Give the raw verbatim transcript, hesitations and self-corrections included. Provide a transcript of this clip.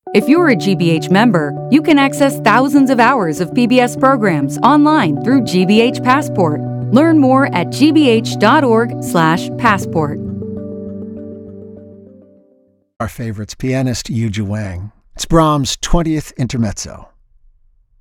If you're a G B H member, you can access thousands of hours of P B S programs online through G B H Passport. Learn more at g b h dot org slash passport. Our favorites, pianist Yuju Wang. It's Brahms' twentieth Intermezzo.